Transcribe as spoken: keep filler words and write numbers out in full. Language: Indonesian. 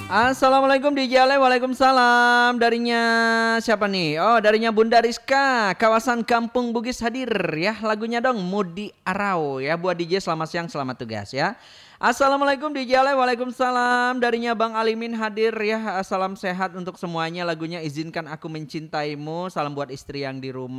Assalamualaikum D J Ale, waalaikumsalam. Darinya siapa nih? Oh, darinya Bunda Rizka, kawasan Kampung Bugis hadir ya. Lagunya dong Mudi Arau ya. Buat D J selamat siang, selamat tugas ya. Assalamualaikum D J Ale, waalaikumsalam. Darinya Bang Alimin hadir ya. Salam sehat untuk semuanya. Lagunya Izinkan Aku Mencintaimu. Salam buat istri yang di rumah.